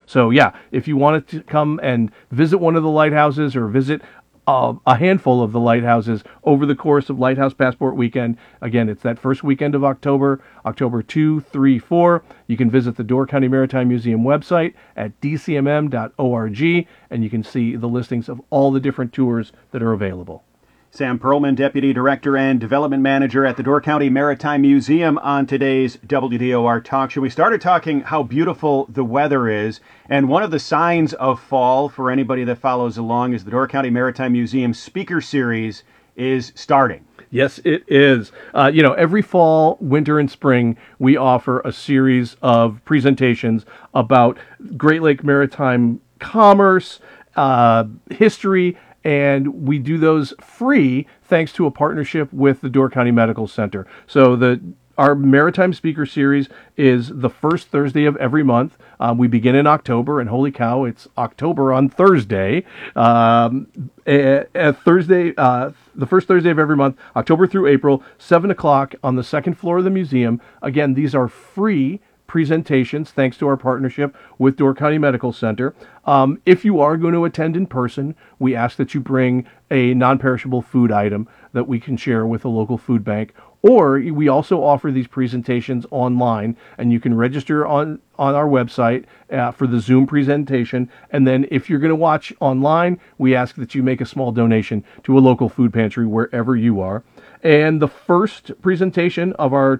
So yeah, if you wanted to come and visit one of the lighthouses or visit a handful of the lighthouses over the course of Lighthouse Passport Weekend. Again, it's that first weekend of October, October 2, 3, 4. You can visit the Door County Maritime Museum website at dcmm.org, and you can see the listings of all the different tours that are available. Sam Perlman, Deputy Director and Development Manager at the Door County Maritime Museum on today's WDOR Talk Show. We started talking how beautiful the weather is, and one of the signs of fall for anybody that follows along is the Door County Maritime Museum Speaker Series is starting. Yes, it is. Every fall, winter, and spring, we offer a series of presentations about Great Lake maritime commerce, history, and we do those free thanks to a partnership with the Door County Medical Center. So our Maritime Speaker Series is the first Thursday of every month. We begin in October, and holy cow, it's October on Thursday. The first Thursday of every month, October through April, 7 o'clock on the second floor of the museum. Again, these are free presentations thanks to our partnership with Door County Medical Center. If you are going to attend in person, we ask that you bring a non-perishable food item that we can share with a local food bank. Or we also offer these presentations online, and you can register on our website for the Zoom presentation. And then if you're going to watch online, we ask that you make a small donation to a local food pantry wherever you are. And the first presentation of our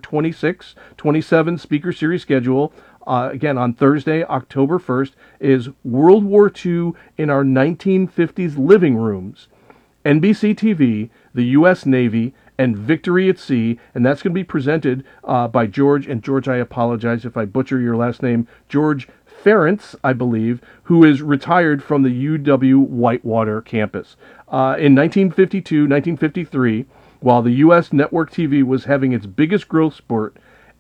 26-27 speaker series schedule, again on Thursday, October 1st, is World War II in our 1950s living rooms, NBC TV, the U.S. Navy, and Victory at Sea, and that's going to be presented by George, and George, I apologize if I butcher your last name, George Ferentz, I believe, who is retired from the UW Whitewater campus. In 1952, 1953, while the U.S. network TV was having its biggest growth spurt,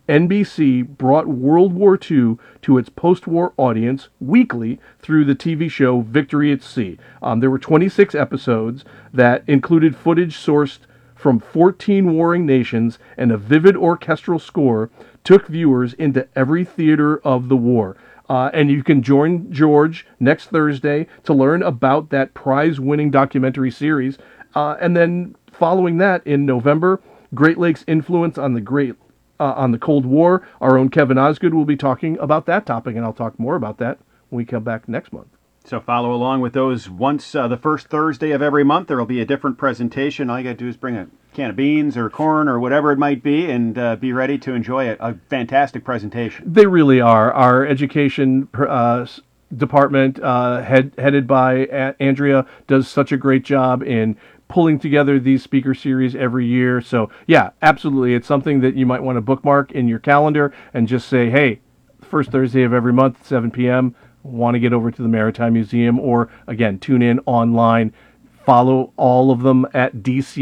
NBC brought World War II to its post-war audience weekly through the TV show Victory at Sea. There were 26 episodes that included footage sourced from 14 warring nations, and a vivid orchestral score took viewers into every theater of the war. And you can join George next Thursday to learn about that prize-winning documentary series. And then following that, in November, Great Lakes' influence on the Cold War. Our own Kevin Osgood will be talking about that topic, and I'll talk more about that when we come back next month. So follow along with those once the first Thursday of every month. There will be a different presentation. All you got to do is bring a can of beans or corn or whatever it might be, and be ready to enjoy a fantastic presentation. They really are. Our education department, headed by Andrea, does such a great job in pulling together these speaker series every year. So yeah, absolutely. It's something that you might want to bookmark in your calendar and just say, hey, first Thursday of every month at 7 p.m., want to get over to the Maritime Museum, or again, tune in online. Follow all of them at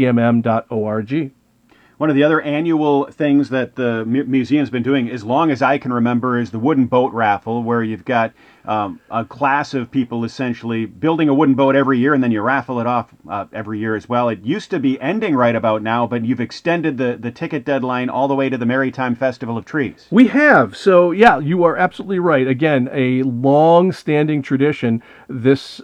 dcmm.org. One of the other annual things that the museum's been doing, as long as I can remember, is the wooden boat raffle, where you've got a class of people essentially building a wooden boat every year, and then you raffle it off every year as well. It used to be ending right about now, but you've extended the ticket deadline all the way to the Maritime Festival of Trees. We have. So, yeah, you are absolutely right. Again, a long-standing tradition. This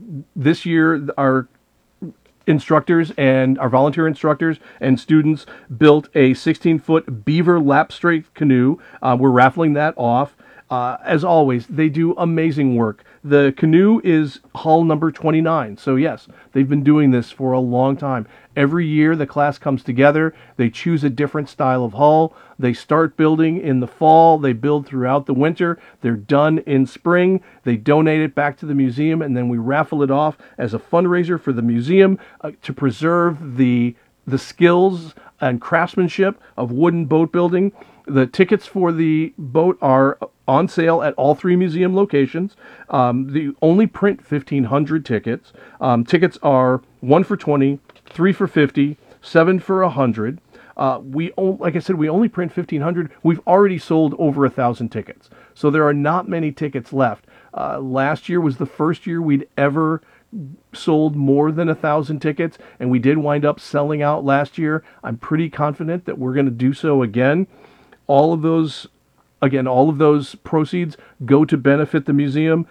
year, our instructors and our volunteer instructors and students built a 16-foot beaver lap straight canoe. We're raffling that off. As always, they do amazing work. The canoe is hull number 29. So yes, they've been doing this for a long time. Every year the class comes together. They choose a different style of hull. They start building in the fall. They build throughout the winter. They're done in spring. They donate it back to the museum, and then we raffle it off as a fundraiser for the museum to preserve the skills and craftsmanship of wooden boat building. The tickets for the boat are on sale at all three museum locations. They only print 1,500 tickets. Tickets are 1 for 20, 3 for 50, 7 for 100. Like I said, we only print 1,500. We've already sold over 1,000 tickets. So there are not many tickets left. Last year was the first year we'd ever sold more than 1,000 tickets, and we did wind up selling out last year. I'm pretty confident that we're going to do so again. All of those proceeds go to benefit the museum.